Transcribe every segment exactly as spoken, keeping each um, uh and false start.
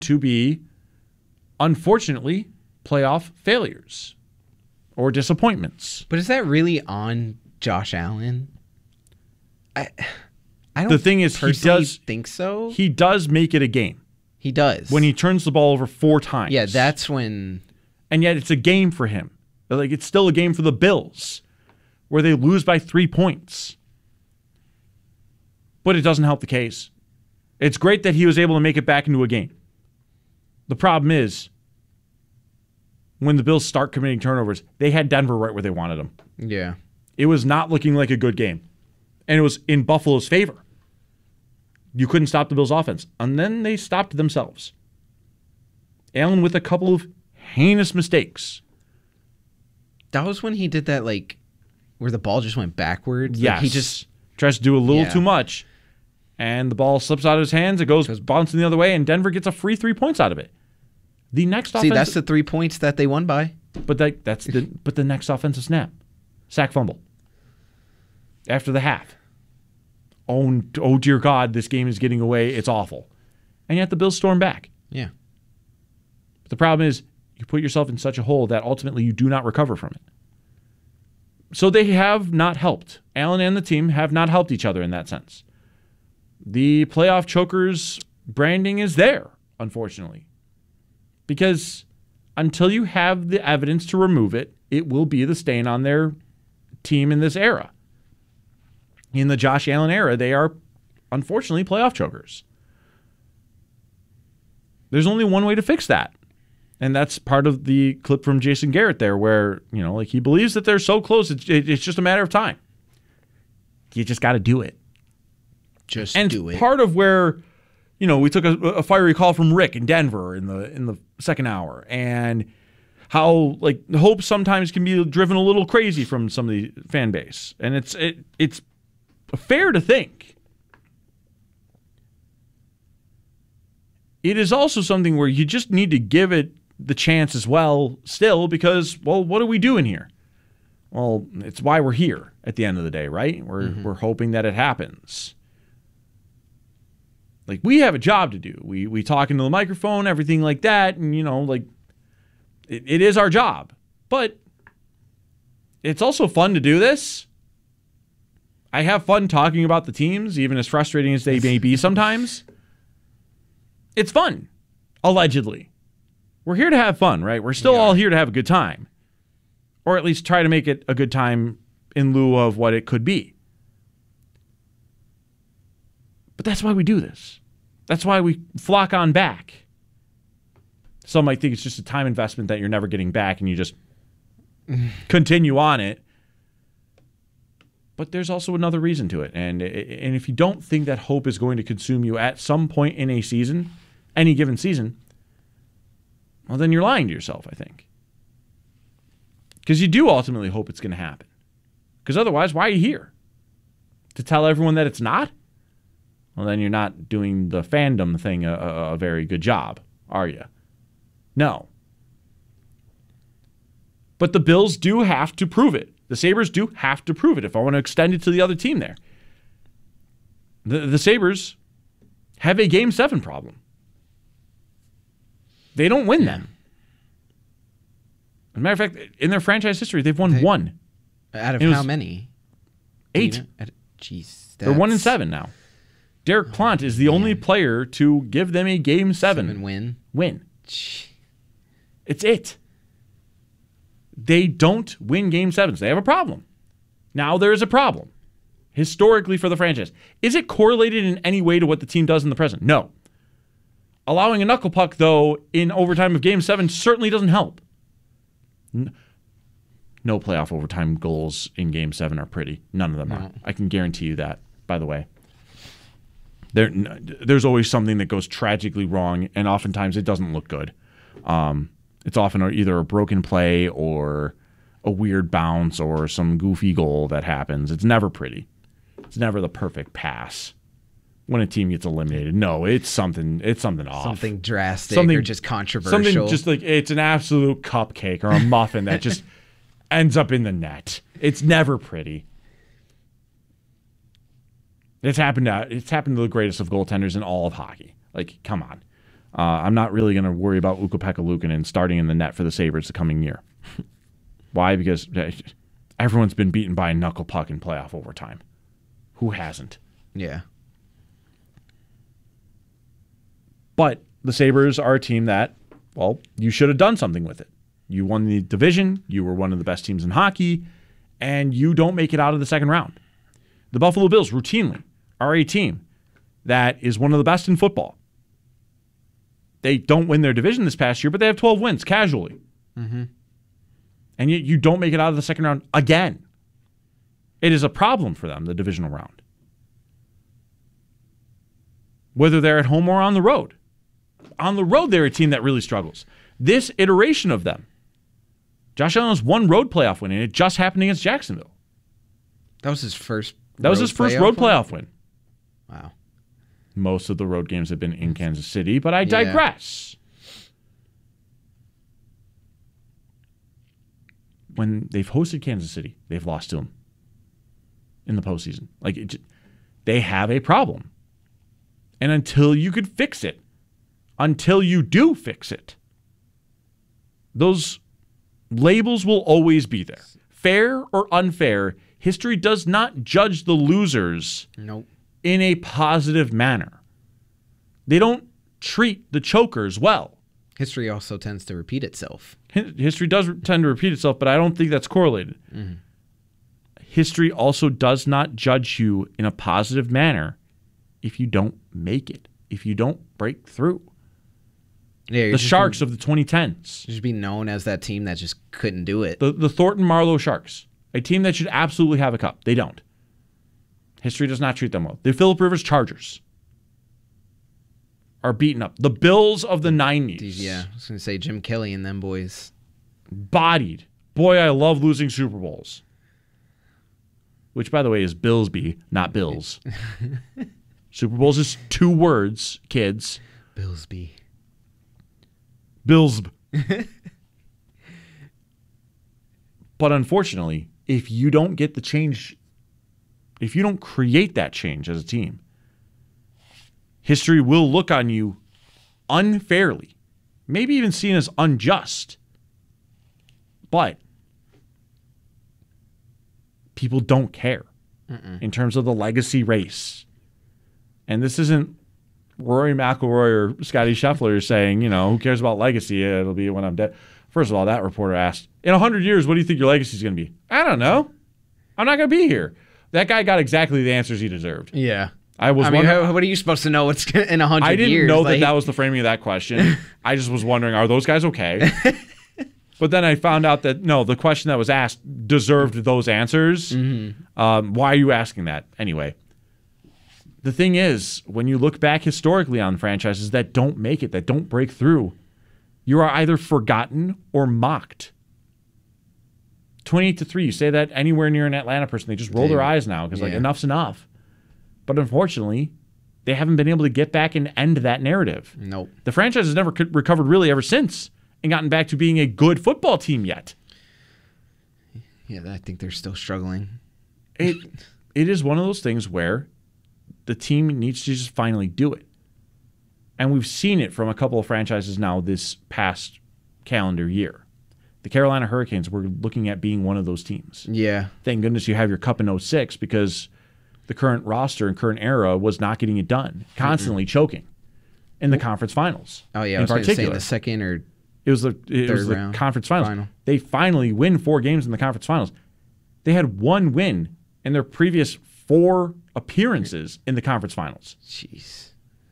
to be, unfortunately, playoff failures or disappointments. But is that really on Josh Allen? I, I don't. The thing is, he does think so. He does make it a game. He does when he turns the ball over four times. Yeah, that's when. And yet, it's a game for him. Like it's still a game for the Bills, where they lose by three points. But it doesn't help the case. It's great that he was able to make it back into a game. The problem is, when the Bills start committing turnovers, they had Denver right where they wanted them. Yeah. It was not looking like a good game. And it was in Buffalo's favor. You couldn't stop the Bills' offense. And then they stopped themselves. Allen with a couple of heinous mistakes. That was when he did that, like, where the ball just went backwards. Yes. Like he just tries to do a little yeah. too much. And the ball slips out of his hands. It goes bouncing the other way, and Denver gets a free three points out of it. The next See, offensive, that's the three points that they won by. But that, that's the but the next offensive snap, sack fumble. After the half. Oh, oh dear God, this game is getting away. It's awful. And yet the Bills storm back. Yeah. But the problem is you put yourself in such a hole that ultimately you do not recover from it. So they have not helped. Allen and the team have not helped each other in that sense. The playoff chokers branding is there, unfortunately. Because until you have the evidence to remove it, it will be the stain on their team in this era. In the Josh Allen era, they are, unfortunately, playoff chokers. There's only one way to fix that. And that's part of the clip from Jason Garrett there where, you know, like he believes that they're so close, it's, it's just a matter of time. You just got to do it. Just and do it. Part of where, you know, we took a, a fiery call from Rick in Denver in the in the second hour, and how like hope sometimes can be driven a little crazy from some of the fan base, and it's it it's fair to think. It is also something where you just need to give it the chance as well, still, because well, what are we doing here? Well, it's why we're here at the end of the day, right? We're mm-hmm. we're hoping that it happens. Like, we have a job to do. We we talk into the microphone, everything like that, and, you know, like, it, it is our job. But it's also fun to do this. I have fun talking about the teams, even as frustrating as they may be sometimes. It's fun, allegedly. We're here to have fun, right? We're still yeah. all here to have a good time. Or at least try to make it a good time in lieu of what it could be. But that's why we do this. That's why we flock on back. Some might think it's just a time investment that you're never getting back and you just continue on it. But there's also another reason to it. And, and if you don't think that hope is going to consume you at some point in a season, any given season, well, then you're lying to yourself, I think. Because you do ultimately hope it's going to happen. Because otherwise, why are you here? To tell everyone that it's not? Well, then you're not doing the fandom thing a, a, a very good job, are you? No. But the Bills do have to prove it. The Sabres do have to prove it if I want to extend it to the other team there. The, the Sabres have a Game seven problem. They don't win them. As a matter of fact, in their franchise history, they've won they, one. Out of how many? Eight. Jeez, They're one and seven now. Derek oh, Plant is the man. only player to give them a Game seven. Seven win. Win. It's it. They don't win Game sevens. They have a problem. Now there is a problem. Historically for the franchise. Is it correlated in any way to what the team does in the present? No. Allowing a knuckle puck, though, in overtime of Game seven certainly doesn't help. No playoff overtime goals in Game seven are pretty. None of them no. are. I can guarantee you that, by the way. There, there's always something that goes tragically wrong, and oftentimes it doesn't look good. Um, it's often either a broken play or a weird bounce or some goofy goal that happens. It's never pretty. It's never the perfect pass when a team gets eliminated. No, it's something. It's something off. Something drastic something, or just controversial. Something just like it's an absolute cupcake or a muffin that just ends up in the net. It's never pretty. It's happened to it's happened to the greatest of goaltenders in all of hockey. Like, come on. Uh, I'm not really going to worry about Ukko-Pekka Luukkonen starting in the net for the Sabres the coming year. Why? Because everyone's been beaten by a knuckle puck in playoff overtime. Who hasn't? Yeah. But the Sabres are a team that, well, you should have done something with it. You won the division. You were one of the best teams in hockey. And you don't make it out of the second round. The Buffalo Bills routinely are a team that is one of the best in football. They don't win their division this past year, but they have twelve wins casually. Mm-hmm. And yet you don't make it out of the second round again. It is a problem for them, the divisional round. Whether they're at home or on the road. On the road, they're a team that really struggles. This iteration of them, Josh Allen has one road playoff win, and it just happened against Jacksonville. That was his first That was his first road playoff win. Wow. Most of the road games have been in Kansas City, but I Yeah. digress. When they've hosted Kansas City, they've lost to them in the postseason. Like it, they have a problem. And until you could fix it, until you do fix it, those labels will always be there. Fair or unfair, history does not judge the losers Nope. in a positive manner. They don't treat the chokers well. History also tends to repeat itself. Hi- History does tend to repeat itself, but I don't think that's correlated. Mm-hmm. History also does not judge you in a positive manner if you don't make it, if you don't break through. Yeah, you're The just Sharks being, of the twenty tens. just be known as that team that just couldn't do it. The, the Thornton Marlowe Sharks, a team that should absolutely have a cup. They don't. History does not treat them well. The Phillip Rivers Chargers are beaten up. The Bills of the nineties. Yeah, I was going to say Jim Kelly and them boys. Bodied. Boy, I love losing Super Bowls. Which, by the way, is Billsby, not Bills. Super Bowls is two words, kids. Billsby. Bills. But unfortunately, if you don't get the change, if you don't create that change as a team, history will look on you unfairly, maybe even seen as unjust. But people don't care Mm-mm. in terms of the legacy race. And this isn't Rory McIlroy or Scotty Scheffler saying, you know, who cares about legacy? It'll be when I'm dead. First of all, that reporter asked, in one hundred years, what do you think your legacy is going to be? I don't know. I'm not going to be here. That guy got exactly the answers he deserved. Yeah. I was I mean, wondering, how, what are you supposed to know what's in one hundred years? I didn't years? know like, that that was the framing of that question. I just was wondering, are those guys okay? But then I found out that, no, the question that was asked deserved those answers. Mm-hmm. Um, why are you asking that? Anyway, the thing is, when you look back historically on franchises that don't make it, that don't break through, you are either forgotten or mocked. twenty-eight to three, you say that anywhere near an Atlanta person, they just roll Dude. their eyes now because, like, Yeah. enough's enough. But unfortunately, they haven't been able to get back and end that narrative. Nope. The franchise has never co- recovered really ever since and gotten back to being a good football team yet. Yeah, I think they're still struggling. It It is one of those things where the team needs to just finally do it. And we've seen it from a couple of franchises now this past calendar year. The Carolina Hurricanes were looking at being one of those teams. Yeah. Thank goodness you have your cup in oh six because the current roster and current era was not getting it done, constantly mm-hmm. choking in the conference finals. Oh, yeah, I in was going to say particular. the second or It was the it third was the round conference finals. final. They finally win four games in the conference finals. They had one win in their previous four appearances in the conference finals. Jeez.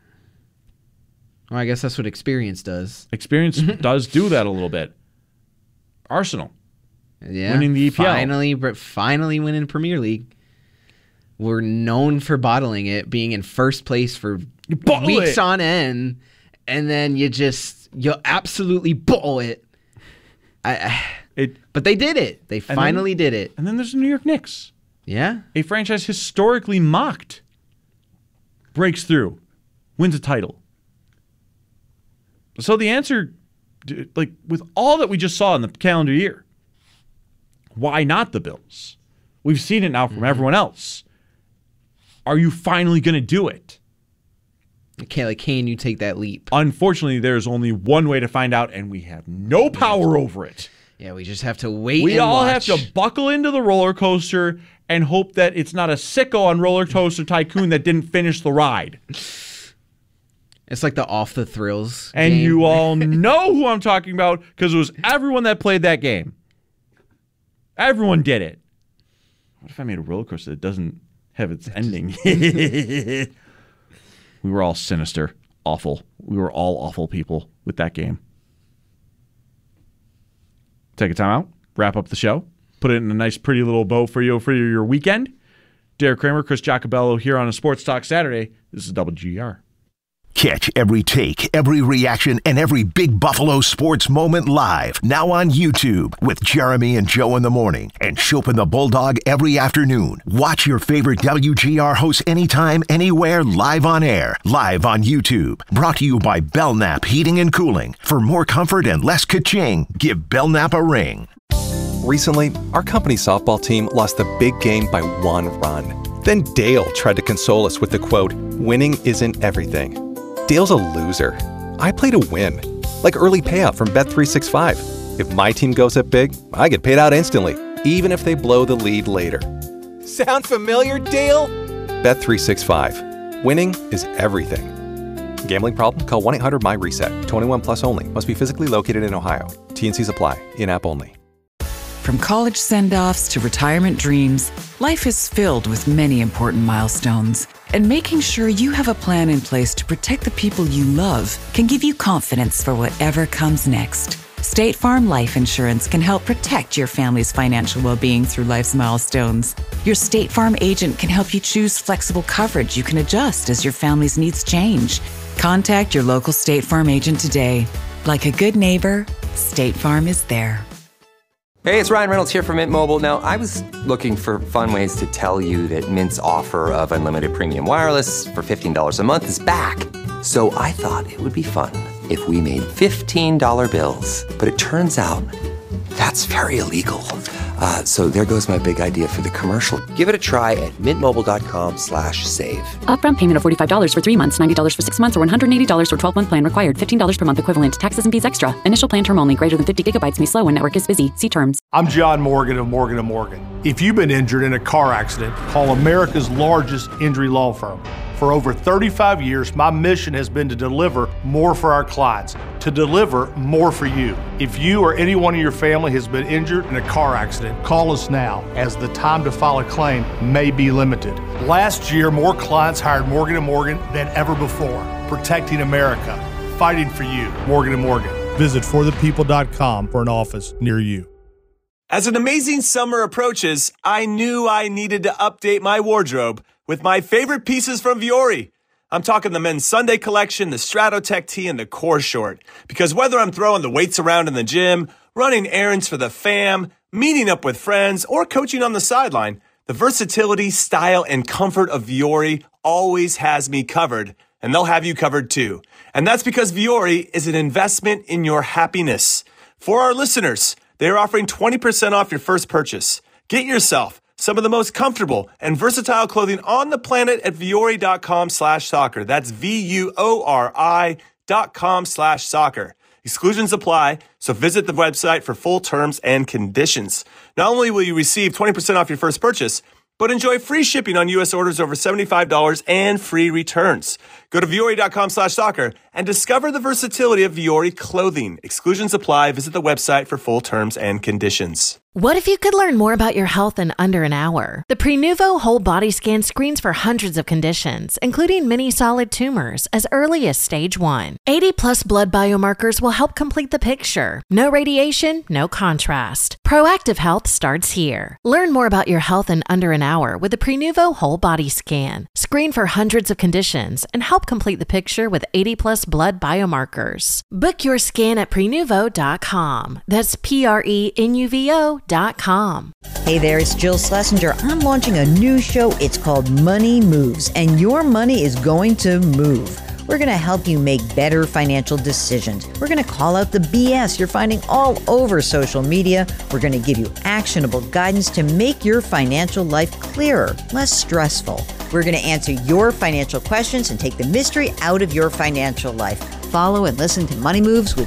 Well, I guess that's what experience does. Experience does do that a little bit. Arsenal. Yeah. Winning the E P L. Finally, but finally winning Premier League. We're known for bottling it, being in first place for bottle weeks it. on end, and then you just you absolutely bottle it. I, I, It but they did it. They finally then, did it. And then there's the New York Knicks. Yeah. A franchise historically mocked. Breaks through. Wins a title. So the answer, like with all that we just saw in the calendar year, why not the Bills? We've seen it now from mm-hmm. everyone else. Are you finally going to do it? Okay, like, can you take that leap? Unfortunately, there's only one way to find out, and we have no power over it. Yeah, we just have to wait We and all watch. have to buckle into the roller coaster and hope that it's not a sicko on Roller Coaster Tycoon that didn't finish the ride. It's like the Off the Thrills And game. you all know who I'm talking about because it was everyone that played that game. Everyone did it. What if I made a roller coaster that doesn't have its ending? We were all sinister, awful. We were all awful people with that game. Take a time out, wrap up the show, put it in a nice, pretty little bow for you for your weekend. Derek Kramer, Chris Giacobello here on a Sports Talk Saturday. This is W G R. Catch every take, every reaction, and every Big Buffalo sports moment live. Now on YouTube with Jeremy and Joe in the morning and Shope and the Bulldog every afternoon. Watch your favorite W G R hosts anytime, anywhere, live on air. Live on YouTube. Brought to you by Belknap Heating and Cooling. For more comfort and less ka-ching, give Belknap a ring. Recently, our company softball team lost the big game by one run. Then Dale tried to console us with the quote, "Winning isn't everything." Dale's a loser. I play to win. Like early payout from Bet three sixty-five. If my team goes up big, I get paid out instantly, even if they blow the lead later. Sound familiar, Dale? Bet three sixty-five. Winning is everything. Gambling problem? Call one eight hundred M Y reset. twenty-one plus only. Must be physically located in Ohio. T and Cs apply. In-app only. From college send-offs to retirement dreams, life is filled with many important milestones. And making sure you have a plan in place to protect the people you love can give you confidence for whatever comes next. State Farm Life Insurance can help protect your family's financial well-being through life's milestones. Your State Farm agent can help you choose flexible coverage you can adjust as your family's needs change. Contact your local State Farm agent today. Like a good neighbor, State Farm is there. Hey, it's Ryan Reynolds here from Mint Mobile. Now, I was looking for fun ways to tell you that Mint's offer of unlimited premium wireless for fifteen dollars a month is back. So I thought it would be fun if we made fifteen dollar bills. But it turns out that's very illegal. Uh, so there goes my big idea for the commercial. Give it a try at mintmobile.com slash save. Upfront payment of forty-five dollars for three months, ninety dollars for six months, or one hundred eighty dollars for twelve-month plan required. fifteen dollars per month equivalent. Taxes and fees extra. Initial plan term only. Greater than fifty gigabytes may slow when network is busy. See terms. I'm John Morgan of Morgan and Morgan. If you've been injured in a car accident, call America's largest injury law firm. For over thirty-five years, my mission has been to deliver more for our clients, to deliver more for you. If you or anyone in your family has been injured in a car accident, call us now, as the time to file a claim may be limited. Last year, more clients hired Morgan and Morgan than ever before, protecting America, fighting for you. Morgan and Morgan. Visit for the people dot com for an office near you. As an amazing summer approaches, I knew I needed to update my wardrobe with my favorite pieces from Vuori. I'm talking the men's Sunday collection, the Stratotech tee, and the core short. Because whether I'm throwing the weights around in the gym, running errands for the fam, meeting up with friends, or coaching on the sideline, the versatility, style, and comfort of Vuori always has me covered, and they'll have you covered too. And that's because Vuori is an investment in your happiness. For our listeners, they are offering twenty percent off your first purchase. Get yourself some of the most comfortable and versatile clothing on the planet at Vuori.com slash soccer. That's V-U-O-R-I dot com slash soccer. Exclusions apply, so visit the website for full terms and conditions. Not only will you receive twenty percent off your first purchase, but enjoy free shipping on U S orders over seventy-five dollars and free returns. Go to Vuori.com slash soccer and discover the versatility of Vuori clothing. Exclusions apply. Visit the website for full terms and conditions. What if you could learn more about your health in under an hour? The Prenuvo Whole Body Scan screens for hundreds of conditions, including many solid tumors, as early as stage one. eighty plus blood biomarkers will help complete the picture. No radiation, no contrast. Proactive health starts here. Learn more about your health in under an hour with the Prenuvo Whole Body Scan. Screen for hundreds of conditions and help complete the picture with eighty plus blood biomarkers. Book your scan at Prenuvo dot com. That's P R E N U V O dot com. Hey there, it's Jill Schlesinger. I'm launching a new show. It's called Money Moves, and your money is going to move. We're going to help you make better financial decisions. We're going to call out the B S you're finding all over social media. We're going to give you actionable guidance to make your financial life clearer, less stressful. We're going to answer your financial questions and take the mystery out of your financial life. Follow and listen to Money Moves with